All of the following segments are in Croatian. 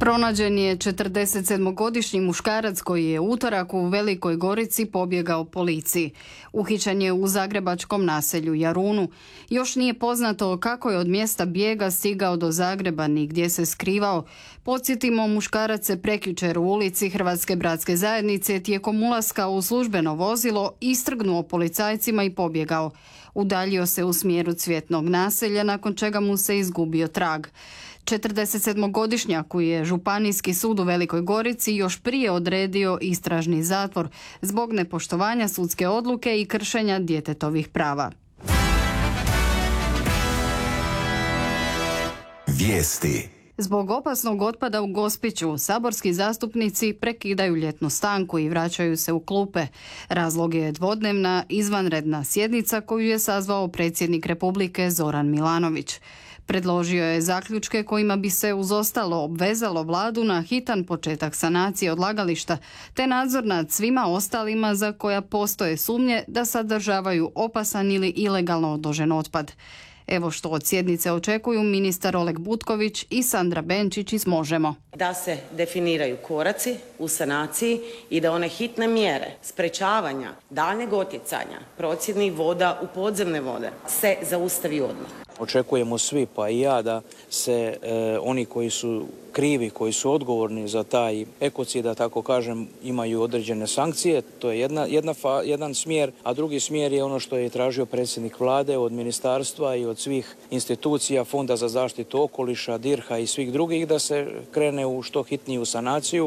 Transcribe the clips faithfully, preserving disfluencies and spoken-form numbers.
Pronađen je četrdesetsedmogodišnji muškarac koji je utorak u Velikoj Gorici pobjegao policiji. Uhićen je u zagrebačkom naselju Jarunu. Još nije poznato kako je od mjesta bijega stigao do Zagreba ni gdje se skrivao. Podsjetimo, muškarac se prekjučer u ulici Hrvatske bratske zajednice tijekom ulaska u službeno vozilo istrgnuo policajcima i pobjegao. Udaljio se u smjeru Cvjetnog naselja, nakon čega mu se izgubio trag. četrdesetsedmogodišnjaku je Županijski sud u Velikoj Gorici još prije odredio istražni zatvor zbog nepoštovanja sudske odluke i kršenja djetetovih prava. Vijesti. Zbog opasnog otpada u Gospiću, saborski zastupnici prekidaju ljetnu stanku i vraćaju se u klupe. Razlog je dvodnevna izvanredna sjednica koju je sazvao predsjednik Republike Zoran Milanović. Predložio je zaključke kojima bi se uz ostalo obvezalo vladu na hitan početak sanacije odlagališta, te nadzor nad svima ostalima za koja postoje sumnje da sadržavaju opasan ili ilegalno odložen otpad. Evo što od sjednice očekuju ministar Oleg Butković i Sandra Benčić iz Možemo. Da se definiraju koraci u sanaciji i da one hitne mjere sprečavanja daljnjeg otjecanja procjednih voda u podzemne vode se zaustavi odmah. Očekujemo svi, pa i ja, da se e, oni koji su krivi, koji su odgovorni za taj ekocid, da tako kažem, imaju određene sankcije. To je jedna, jedna fa, jedan smjer, a drugi smjer je ono što je tražio predsjednik vlade od ministarstva i od svih institucija, Fonda za zaštitu okoliša, Dirha i svih drugih, da se krene u što hitniju sanaciju.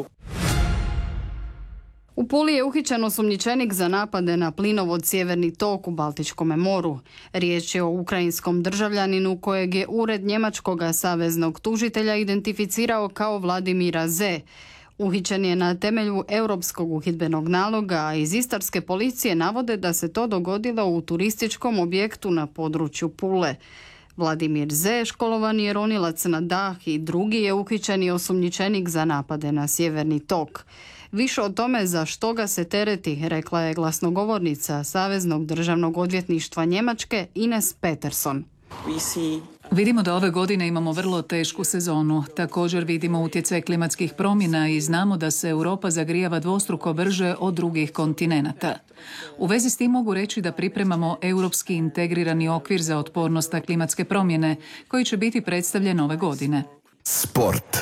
U Puli je uhićen osumnjičenik za napade na plinovod Sjeverni tok u Baltičkom moru. Riječ je o ukrajinskom državljaninu kojeg je ured njemačkog saveznog tužitelja identificirao kao Vladimira Z. Uhićen je na temelju europskog uhidbenog naloga, a iz istarske policije navode da se to dogodilo u turističkom objektu na području Pule. Vladimir Z. školovani je ronilac na dah i drugi je uhićeni osumnjičenik za napade na Sjeverni tok. Više o tome za što ga se tereti, rekla je glasnogovornica Saveznog državnog odvjetništva Njemačke Ines Peterson. Vidimo da ove godine imamo vrlo tešku sezonu. Također vidimo utjecaj klimatskih promjena i znamo da se Europa zagrijava dvostruko brže od drugih kontinenata. U vezi s tim mogu reći da pripremamo europski integrirani okvir za otpornost na klimatske promjene koji će biti predstavljen ove godine. Sport.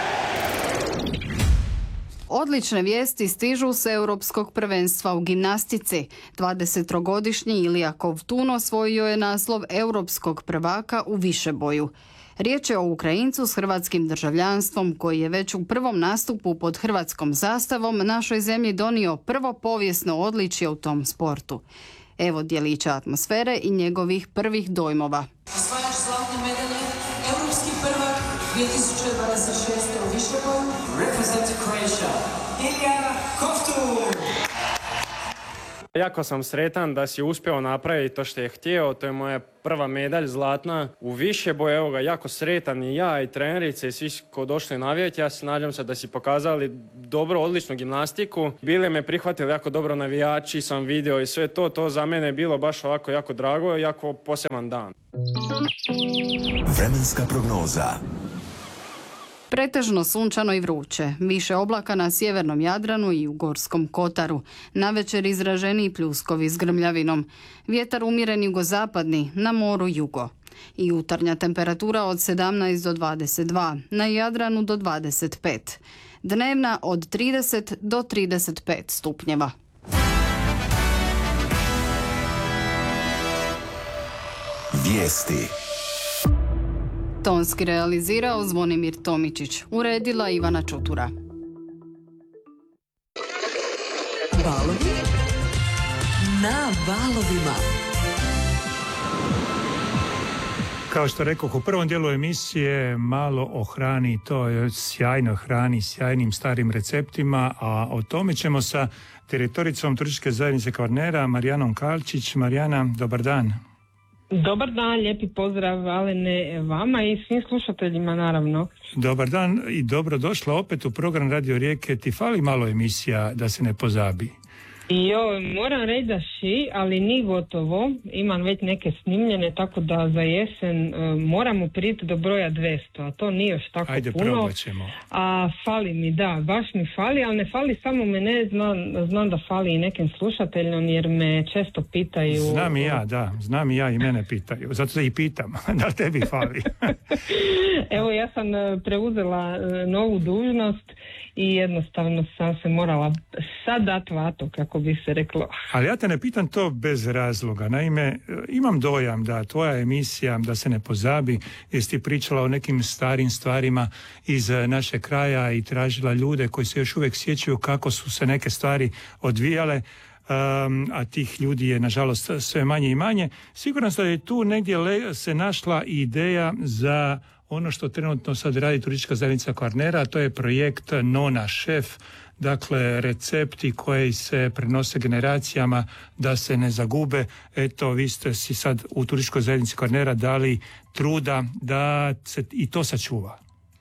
Odlične vijesti stižu s europskog prvenstva u gimnastici. dvadesettrogodišnji Ilija Kovtun osvojio je naslov europskog prvaka u višeboju. Riječ je o Ukrajincu s hrvatskim državljanstvom koji je već u prvom nastupu pod hrvatskom zastavom našoj zemlji donio prvo povijesno odličje u tom sportu. Evo djelića atmosfere i njegovih prvih dojmova. Osvajač zlatne medalje, europski prvak dvije tisuće dvadeset šeste u višeboju. Represent Croatia, Ilija Kovtun. Jako sam sretan da si uspio napraviti to što je htio. To je moja prva medalj zlatna u višeboju. Evo ga, jako sretan i ja i trenerice i svi ko došli navijati. Ja se nadam se da si pokazali dobro, odličnu gimnastiku. Bili me prihvatili jako dobro navijači, sam vidio i sve to. To za mene je bilo baš ovako jako drago i jako poseban dan. Vremenska prognoza. Pretežno sunčano i vruće, više oblaka na sjevernom Jadranu i u Gorskom Kotaru. Navečer izraženiji pljuskovi s grmljavinom. Vjetar umjeren jugozapadni, na moru jugo. I jutarnja temperatura od sedamnaest do dvadeset dva, na Jadranu do dvadeset pet. Dnevna od trideset do trideset pet stupnjeva. Vijesti. Tonski realizirao Zvonimir Tomičić, uredila Ivana Čutura. Valovi na valovima. Kao što rekoh u prvom dijelu emisije, malo o hrani, to je sjajno hrani, sjajnim starim receptima, a o tome ćemo sa direktoricom Turističke zajednice Kvarnera, Marijanom Kalčić. Marijana, dobar dan. Dobar dan, lijepi pozdrav Alene vama i svim slušateljima naravno. Dobar dan i dobro došla opet u program Radio Rijeke. Ti fali malo emisija da se ne pozabi. Jo, moram reći da ši, ali ni gotovo. Imam već neke snimljene, tako da za jesen uh, moramo priti do broja dvjesto, a to nije još tako Ajde, puno. probat ćemo. A fali mi, da, baš mi fali, ali ne fali samo mene, znam, znam da fali i nekim slušateljom, jer me često pitaju... Znam i ja, da, znam i ja i mene pitaju, zato se i pitam, da tebi fali. Evo, ja sam preuzela novu dužnost i jednostavno sam se morala sad dat vato, kako bi se reklo. Ali ja te ne pitam to bez razloga. Naime, imam dojam da tvoja emisija, da se ne pozabi, jesi ti pričala o nekim starim stvarima iz naše kraja i tražila ljude koji se još uvijek sjećaju kako su se neke stvari odvijale, um, a tih ljudi je nažalost sve manje i manje. Siguran sam da je tu negdje le- se našla ideja za ono što trenutno sad radi Turistička zajednica Kvarnera, a to je projekt Nona Šef, dakle recepti koji se prenose generacijama da se ne zagube. Eto, vi ste si sad u Turističkoj zajednici Kvarnera dali truda da se i to sačuva.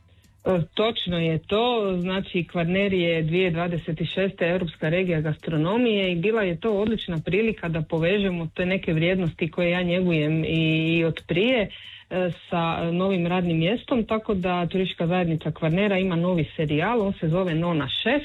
Točno je to, znači Kvarner je dvije tisuće dvadeset šeste. Europska regija gastronomije i bila je to odlična prilika da povežemo te neke vrijednosti koje ja njegujem i od prije sa novim radnim mjestom, tako da Turistička zajednica Kvarnera ima novi serijal, on se zove Nona Šef,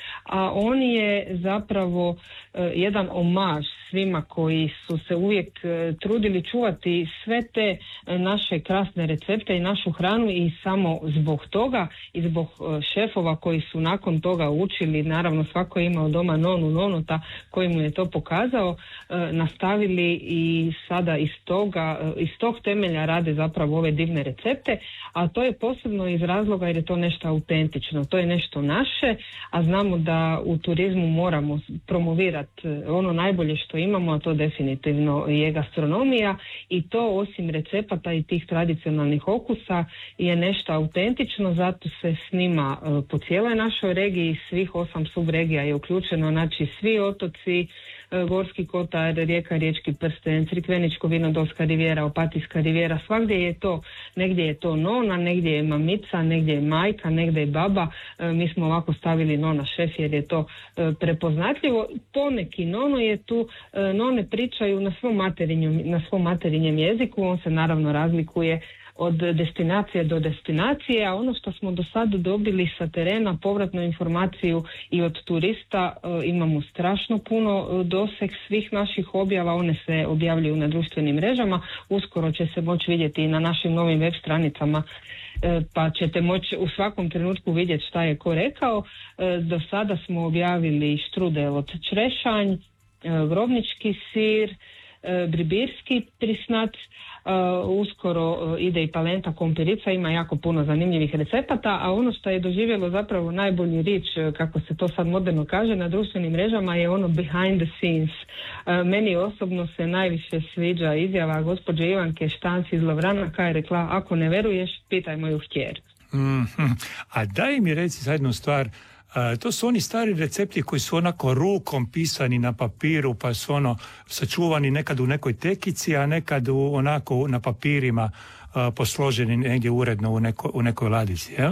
a on je zapravo uh, jedan omaž svima koji su se uvijek uh, trudili čuvati sve te uh, naše krasne recepte i našu hranu i samo zbog toga i zbog uh, šefova koji su nakon toga učili, naravno svako je imao doma nonu nonota koji mu je to pokazao, uh, nastavili i sada iz toga, uh, iz tog temelja rade zapravo ove divne recepte, a to je posebno iz razloga jer je to nešto autentično, to je nešto naše, a znamo da u turizmu moramo promovirati ono najbolje što imamo, a to definitivno je gastronomija i to osim recepata i tih tradicionalnih okusa je nešto autentično, zato se snima po cijeloj našoj regiji, svih osam subregija je uključeno, znači svi otoci, Gorski kotar, Rijeka, Riječki prsten, Crikveničko Vinodolska rivijera, Opatijska rivijera, svagdje je to, negdje je to nona, negdje je mamica, negdje je majka, negdje je baba, mi smo ovako stavili Nona Šef jer je to prepoznatljivo. Poneki nono je tu, none pričaju na svom materinjem, na svom materinjem jeziku, on se naravno razlikuje od destinacije do destinacije, a ono što smo do sada dobili sa terena, povratnu informaciju i od turista, e, imamo strašno puno e, doseg svih naših objava, one se objavljuju na društvenim mrežama, uskoro će se moći vidjeti i na našim novim web stranicama, e, pa ćete moći u svakom trenutku vidjeti šta je ko rekao. E, do sada smo objavili štrudel od črešanj, e, grobnički sir, e, bribirski prisnat, Uh, uskoro uh, ide i palenta kompirica, ima jako puno zanimljivih recepata, a ono što je doživjelo zapravo najbolji rič, uh, kako se to sad moderno kaže, na društvenim mrežama je ono behind the scenes. Uh, meni osobno se najviše sviđa izjava gospođe Ivanke Štanc iz Lovrana koja je rekla, ako ne veruješ, pitaj moju htjer. Mm-hmm. A daj mi reci za jednu stvar, Uh, to su oni stari recepti koji su onako rukom pisani na papiru, pa su ono sačuvani nekad u nekoj tekici, a nekad u, onako na papirima uh, posloženi negdje uredno u, neko, u nekoj ladici, jel?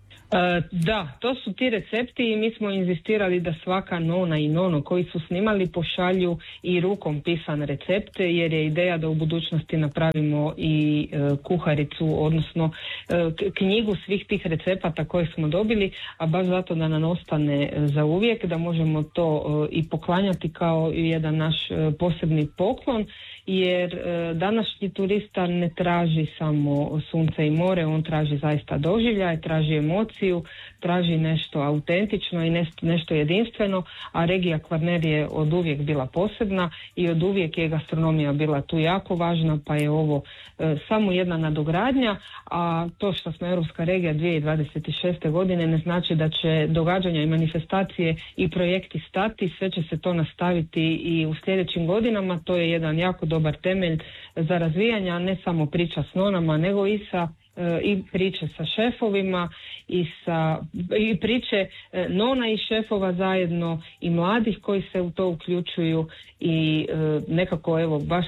E, da, to su ti recepti i mi smo inzistirali da svaka nona i nono koji su snimali pošalju i rukom pisan recept, jer je ideja da u budućnosti napravimo i e, kuharicu, odnosno e, knjigu svih tih recepata koje smo dobili, a baš zato da nam ostane za uvijek, da možemo to e, i poklanjati kao jedan naš e, posebni poklon, jer e, današnji turista ne traži samo sunce i more, on traži zaista doživljaj, traži emociju, traži nešto autentično i nešto, nešto jedinstveno, a regija Kvarner je od uvijek bila posebna i od uvijek je gastronomija bila tu jako važna, pa je ovo e, samo jedna nadogradnja, a to što smo Europska regija dvije tisuće dvadeset šeste. godine ne znači da će događanja i manifestacije i projekti stati, sve će se to nastaviti i u sljedećim godinama, to je jedan jako dobar temelj za razvijanje, ne samo priča s nonama, nego i sa i priče sa šefovima i, sa, i priče nona i šefova zajedno i mladih koji se u to uključuju i nekako evo baš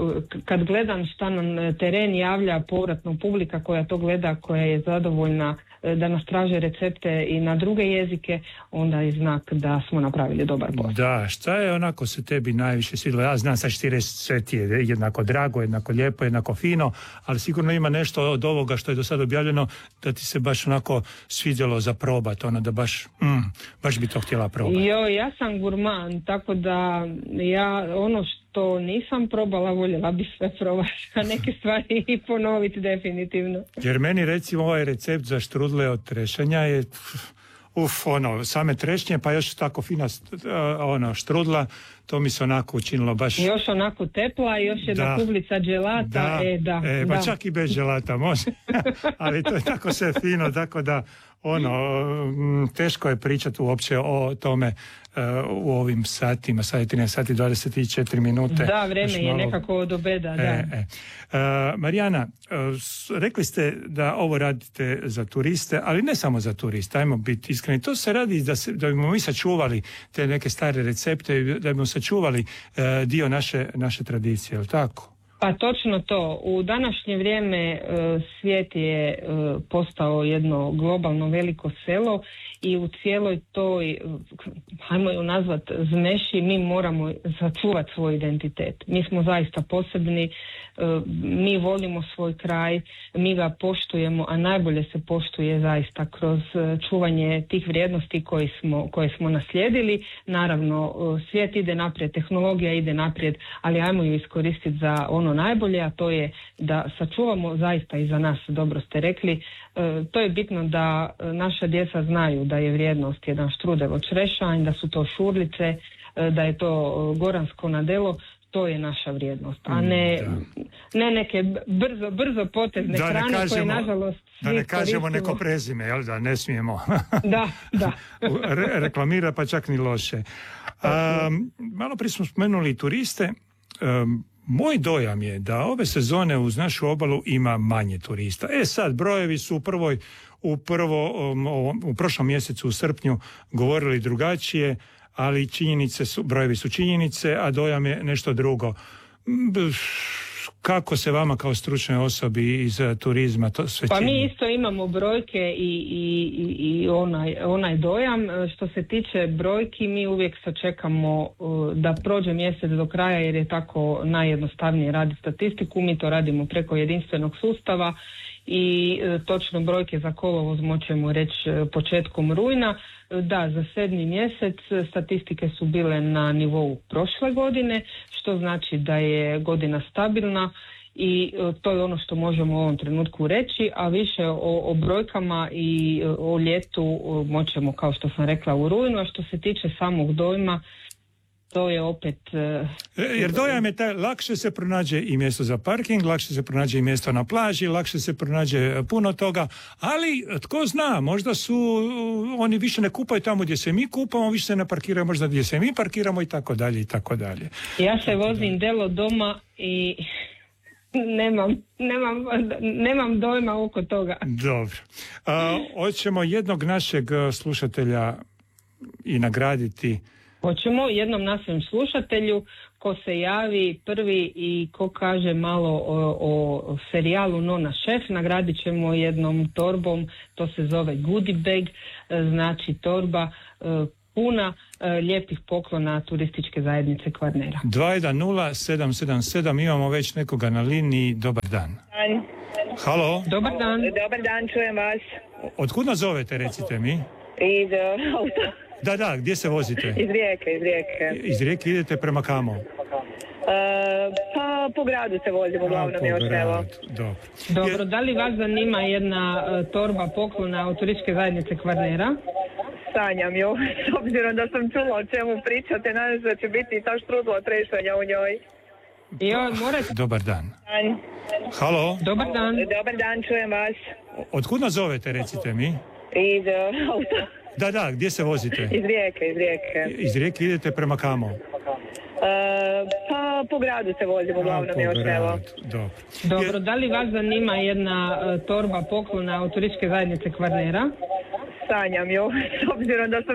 kad gledam šta nam teren javlja povratno publika koja to gleda, koja je zadovoljna da nas traže recepte i na druge jezike, onda je znak da smo napravili dobar posao. Da, šta je onako se tebi najviše svidjelo? Ja znam, sad ću ti reći, sve ti je jednako drago, jednako lijepo, jednako fino, ali sigurno ima nešto od ovoga što je do sada objavljeno da ti se baš onako svidjelo za probat, ono da baš, mm, baš bi to htjela probati. Jo, ja sam gurman, tako da ja ono što nisam probala, voljela bi sve probati, a neke stvari i ponoviti definitivno. Jer meni recimo ovaj recept za štrudle od trešanja je uf, ono, same trešnje, pa još tako fina ono, štrudla, to mi se onako učinilo baš... Još onako tepla i još jedna kuglica dželata, da, e da. E, pa da. čak i bez dželata može, ali to je tako sve fino, tako da ono, teško je pričati uopće o tome uh, u ovim satima, sad je trinaest sati dvadeset četiri minute. Da, vreme je nekako od obeda, da. E, e. Uh, Marijana, uh, rekli ste da ovo radite za turiste, ali ne samo za turiste, ajmo biti iskreni, to se radi da, se, da bimo mi sačuvali te neke stare recepte, da bimo sačuvali uh, dio naše, naše tradicije, je li tako? Pa točno to. U današnje vrijeme svijet je postao jedno globalno veliko selo i u cijeloj toj, hajmo ju nazvat, zmeši, mi moramo sačuvati svoj identitet. Mi smo zaista posebni, mi volimo svoj kraj, mi ga poštujemo, a najbolje se poštuje zaista kroz čuvanje tih vrijednosti koje smo, koje smo naslijedili. Naravno, svijet ide naprijed, tehnologija ide naprijed, ali ajmo ju iskoristiti za ono najbolje, a to je da sačuvamo zaista i za nas, dobro ste rekli, e, to je bitno da naša djeca znaju da je vrijednost jedan štrudel od črešanj, da su to šurlice, e, da je to goransko nadelo, to je naša vrijednost, a ne, ne neke brzo, brzo potezne da hrane kažemo, koje nažalost da ne kažemo koristimo. neko prezime, jel da, ne smijemo da, da. Re, reklamira pa čak ni loše. Um, malo prije smo spomenuli turiste. Um, Moj dojam je da ove sezone uz našu obalu ima manje turista. E sad, brojevi su u prvoj, u prvo, um, u prošlom mjesecu u srpnju govorili drugačije, ali činjenice su, brojevi su činjenice, a dojam je nešto drugo. Kako se vama kao stručnoj osobi iz turizma to sve čini? Pa mi isto imamo brojke i, i, i onaj, onaj dojam. Što se tiče brojki, mi uvijek sačekamo da prođe mjesec do kraja jer je tako najjednostavnije raditi statistiku. Mi to radimo preko jedinstvenog sustava i točno brojke za kolovoz moćemo reći početkom rujna. Da, za sedmi mjesec statistike su bile na nivou prošle godine, što znači da je godina stabilna i to je ono što možemo u ovom trenutku reći, a više o, o brojkama i o ljetu moćemo, kao što sam rekla, u rujnu, a što se tiče samog dojma, to je opet... Uh, Jer dojam je taj, lakše se pronađe i mjesto za parking, lakše se pronađe i mjesto na plaži, lakše se pronađe puno toga, ali tko zna, možda su, oni više ne kupaju tamo gdje se mi kupamo, više se ne parkiraju možda gdje se mi parkiramo i tako dalje i tako dalje. Ja se vozim delo doma i nemam, nemam, nemam dojma oko toga. Dobro. A, hoćemo jednog našeg slušatelja i nagraditi. Hoćemo jednom našem slušatelju ko se javi prvi i ko kaže malo o, o serijalu Nona Šef, nagradit ćemo jednom torbom, to se zove goodie bag, znači torba puna lijepih poklona turističke zajednice Kvarnera. dva jedan nula sedam sedam sedam, imamo već nekoga na liniji, dobar dan. Dan. Halo? Dobar dan. Dobar dan, čujem vas. Otkud nas zovete, recite mi? Iz uh, auta. Da, da, gdje se vozite? Iz Rijeke, iz Rijeke. Iz Rijeke idete prema kamo? Uh, pa po gradu se vozimo, uglavnom još evo. Dobro. Dobro, da li vas zanima jedna uh, torba poklona od turističke zajednice Kvarnera? Sanjam ju, s obzirom da sam čula o čemu pričate, nadam se da će biti i ta štrudla trešanja u njoj. Jo, morate... Dobar dan. Dan. Halo? Dobar dan. Dobar dan, čujem vas. Otkud nas zovete, recite mi? Iz uh, auta. Da, da, gdje se vozite? Iz Rijeke, iz Rijeke. Iz Rijeke idete prema kamo? Uh, pa po gradu se vozimo, uglavnom još evo. Dobro. Dobro, da li vas zanima jedna uh, torba poklona od turističke zajednice Kvarnera? Sanjam ju, s obzirom da sam